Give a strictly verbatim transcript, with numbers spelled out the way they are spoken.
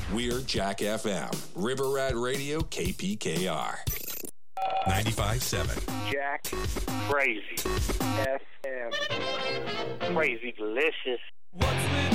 We're Jack F M, River Rat Radio, K P K R. ninety-five point seven. Jack Crazy F M. Crazy delicious. What's with